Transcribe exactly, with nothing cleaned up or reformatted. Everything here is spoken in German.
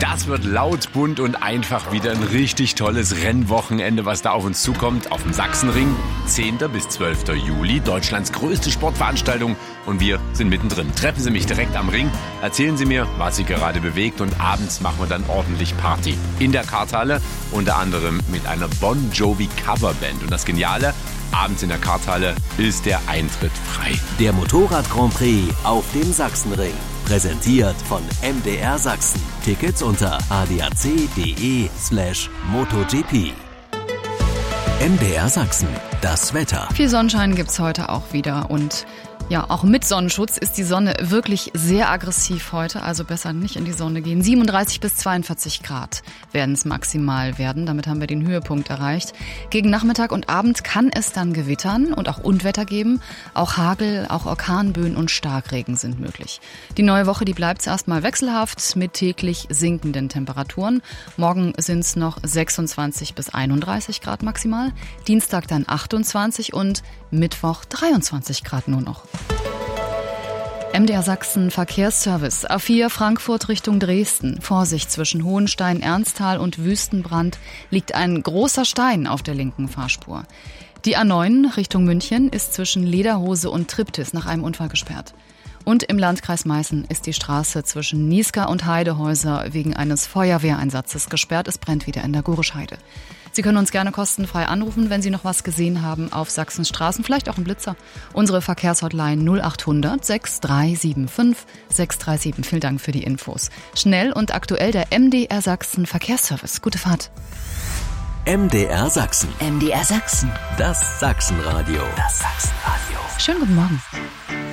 Das wird laut, bunt und einfach wieder ein richtig tolles Rennwochenende, was da auf uns zukommt. Auf dem Sachsenring, zehnten bis zwölften Juli, Deutschlands größte Sportveranstaltung. Und wir sind mittendrin. Treffen Sie mich direkt am Ring, erzählen Sie mir, was Sie gerade bewegt. Und abends machen wir dann ordentlich Party. In der Karthalle, unter anderem mit einer Bon Jovi Coverband. Und das Geniale, abends in der Karthalle ist der Eintritt frei. Der Motorrad Grand Prix auf dem Sachsenring. Präsentiert von M D R Sachsen. Tickets unter adac.de slash MotoGP. M D R Sachsen, das Wetter. Viel Sonnenschein gibt's heute auch wieder und ja, auch mit Sonnenschutz ist die Sonne wirklich sehr aggressiv heute, also besser nicht in die Sonne gehen. siebenunddreißig bis zweiundvierzig Grad werden es maximal werden, damit haben wir den Höhepunkt erreicht. Gegen Nachmittag und Abend kann es dann gewittern und auch Unwetter geben. Auch Hagel, auch Orkanböen und Starkregen sind möglich. Die neue Woche, die bleibt zuerst mal wechselhaft mit täglich sinkenden Temperaturen. Morgen sind es noch sechsundzwanzig bis einunddreißig Grad maximal, Dienstag dann achtundzwanzig und Mittwoch dreiundzwanzig Grad nur noch. M D R Sachsen Verkehrsservice. A vier Frankfurt Richtung Dresden. Vorsicht, zwischen Hohenstein, Ernsthal und Wüstenbrand liegt ein großer Stein auf der linken Fahrspur. Die A neun Richtung München ist zwischen Lederhose und Triptis nach einem Unfall gesperrt. Und im Landkreis Meißen ist die Straße zwischen Niesca und Heidehäuser wegen eines Feuerwehreinsatzes gesperrt. Es brennt wieder in der Gorischheide. Sie können uns gerne kostenfrei anrufen, wenn Sie noch was gesehen haben auf Sachsens Straßen, vielleicht auch einen Blitzer. Unsere Verkehrshotline null acht hundert sechs drei sieben fünf sechs drei sieben. Vielen Dank für die Infos. Schnell und aktuell der M D R Sachsen Verkehrsservice. Gute Fahrt. M D R Sachsen. M D R Sachsen. Das Sachsenradio. Das Sachsenradio. Schönen guten Morgen.